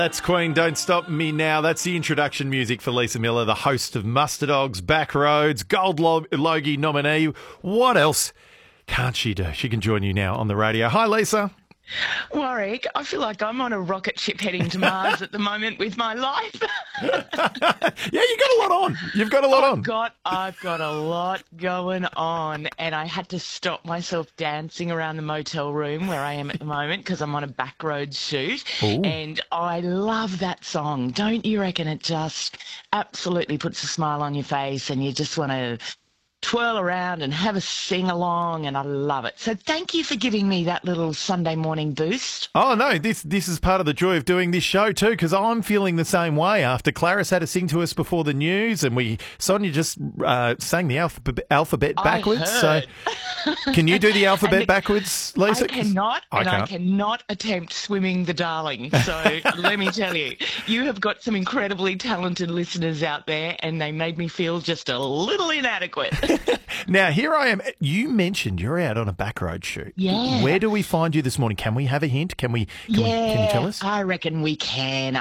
That's Queen, Don't Stop Me Now. That's the introduction music for Lisa Miller, the host of Muster Dogs, Backroads, Gold Logie nominee. What else can't she do? She can join you now on the radio. Hi, Lisa. Warwick, I feel like I'm on a rocket ship heading to Mars at the moment with my life. Yeah, you got a lot on. You've got a lot on. I've got a lot going on, and I had to stop myself dancing around the motel room where I am at the moment because I'm on a Backroads shoot. Ooh. And I love that song. Don't you reckon it just absolutely puts a smile on your face and you just want to twirl around and have a sing-along, and I love it. So thank you for giving me that little Sunday morning boost. Oh, no, this is part of the joy of doing this show too, because I'm feeling the same way after Clarice had to sing to us before the news, and Sonia just sang the alphabet backwards. So can you do the alphabet backwards, Lisa? I cannot, I can't. I cannot attempt swimming the Darling. So let me tell you, you have got some incredibly talented listeners out there, and they made me feel just a little inadequate. Now, here I am. You mentioned you're out on a backroad shoot. Yeah. Where do we find you this morning? Can we have a hint? Can you tell us? I reckon we can.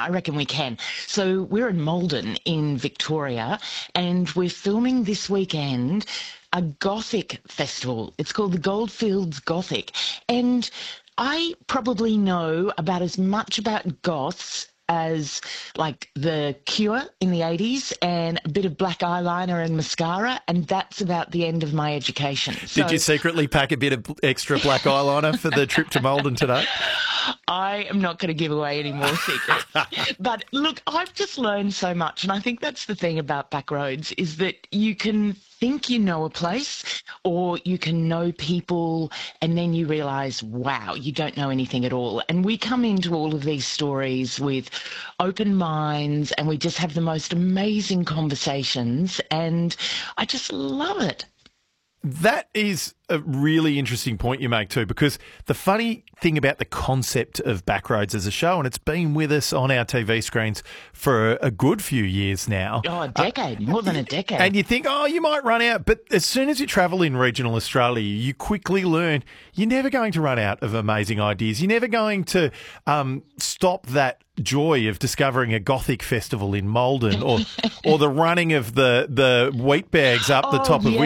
So we're in Malden in Victoria, and we're filming this weekend a Gothic festival. It's called the Goldfields Gothic. And I probably know about as much about goths as like The Cure in the 80s and a bit of black eyeliner and mascara, and that's about the end of my education. Did you secretly pack a bit of extra black eyeliner for the trip to Malden today? I am not going to give away any more secrets. But look, I've just learned so much, and I think that's the thing about Backroads is that you can think you know a place or you can know people and then you realise, wow, you don't know anything at all. And we come into all of these stories with open minds and we just have the most amazing conversations, and I just love it. That is a really interesting point you make too, because the funny thing about the concept of Backroads as a show, and it's been with us on our TV screens for a good few years now. Oh, a decade, more than a decade. And you think, oh, you might run out, but as soon as you travel in regional Australia, you quickly learn you're never going to run out of amazing ideas. You're never going to stop that joy of discovering a Gothic festival in Malden or the running of the wheat bags up the top of